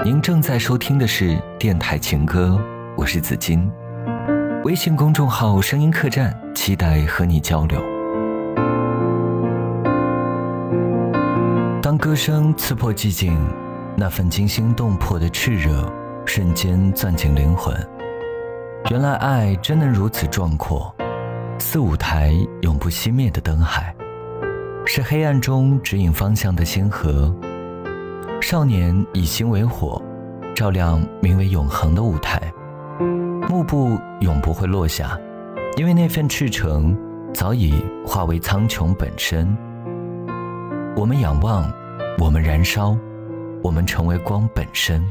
您正在收听的是电台情歌，我是子金。微信公众号声音客栈，期待和你交流。当歌声刺破寂静，那份惊心动魄的炽热瞬间钻进灵魂。原来爱真能如此壮阔，似舞台永不熄灭的灯海，是黑暗中指引方向的星河。少年以心为火，照亮名为永恒的舞台。幕布永不会落下，因为那份赤诚早已化为苍穹本身。我们仰望，我们燃烧，我们成为光本身。